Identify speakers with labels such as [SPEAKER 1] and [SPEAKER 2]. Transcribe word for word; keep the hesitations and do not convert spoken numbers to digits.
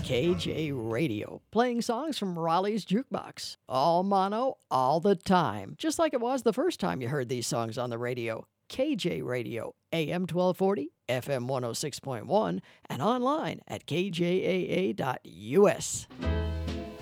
[SPEAKER 1] K J Radio, playing songs from Raleigh's Jukebox. All mono, all the time, just like it was the first time you heard these songs on the radio. K J Radio, A M twelve forty, F M one oh six point one, and online at k j a a dot u s.